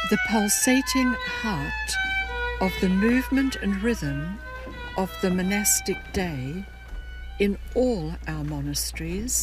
the pulsating heart of the movement and rhythm of the monastic day in all our monasteries